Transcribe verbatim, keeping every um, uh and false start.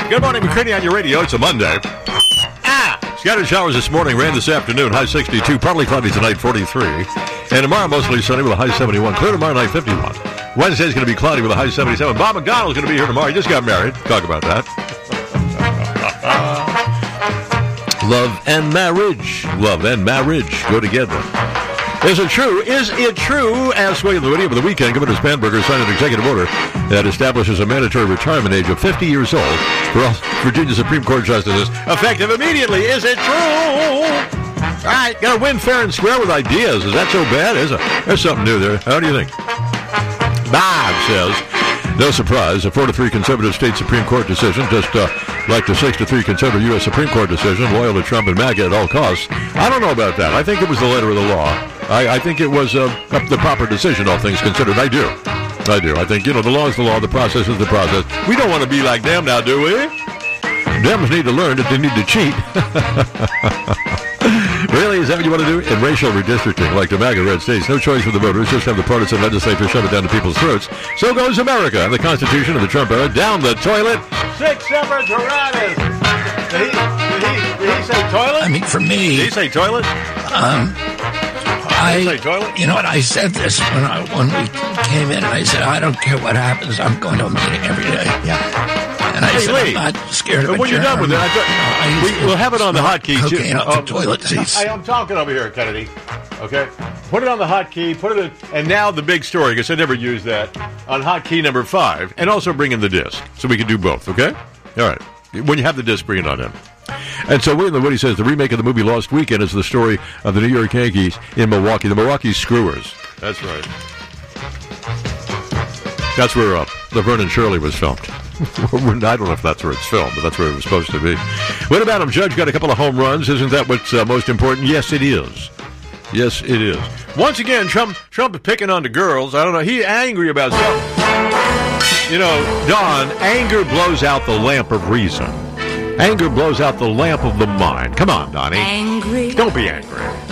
Good morning, McCready on your radio. It's a Monday. Ah! Scattered showers this morning, rain this afternoon, high sixty-two. Partly cloudy tonight, forty-three. And tomorrow, mostly sunny with a high seventy-one. Clear tomorrow night, fifty-one. Wednesday's going to be cloudy with a high seventy-seven. Bob McDonald's going to be here tomorrow. He just got married. Talk about that. Love and marriage. Love and marriage go together. Is it true? Is it true? Asked William Lewis over the weekend. Governor Spanberger signed an executive order that establishes a mandatory retirement age of fifty years old for all Virginia Supreme Court justices, effective immediately. Is it true? All right, got to win fair and square with ideas. Is that so bad? Is it? There's something new there. How do you think? Bob says, no surprise, a four to three conservative state Supreme Court decision, just uh, like the six to three conservative U S Supreme Court decision, loyal to Trump and MAGA at all costs. I don't know about that. I think it was the letter of the law. I, I think it was uh, the proper decision, all things considered. I do. I do. I think, you know, the law is the law, the process is the process. We don't want to be like them now, do we? Dems need to learn that they need to cheat. Really? Is that what you want to do? In racial redistricting, like the MAGA red states, no choice for the voters, just have the partisan legislature shove it down to people's throats. So goes America and the Constitution of the Trump era down the toilet. Six separate Doradas. Did he, did, he, did he say toilet? I mean, for me... Did he say toilet? Um... I, say toilet? You know what, I said this when I when we came in, and I said, I don't care what happens, I'm going to a meeting every day. Yeah. And I hey, said, Lee, I'm not scared of it. When you're done with it, I thought, no, I we, we'll have it on the hotkey. Cocaine off uh, the toilet seats. I, I'm talking over here, Kennedy. Okay? Put it on the hotkey, put it in, and now the big story, because I never use that, on hotkey number five, and also bring in the disc, so we can do both, okay? All right. When you have the disc, bring it on in. And so William Woody says the remake of the movie Lost Weekend is the story of the New York Yankees in Milwaukee, the Milwaukee Screwers. That's right. That's where uh, Laverne and Shirley was filmed. I don't know if that's where it's filmed, but that's where it was supposed to be. What about him? Judge got a couple of home runs. Isn't that what's uh, most important? Yes, it is. Yes, it is. Once again, Trump Trump picking on the girls. I don't know. He's angry about something. You know, Don, anger blows out the lamp of reason. Anger blows out the lamp of the mind. Come on, Donnie. Angry. Don't be angry.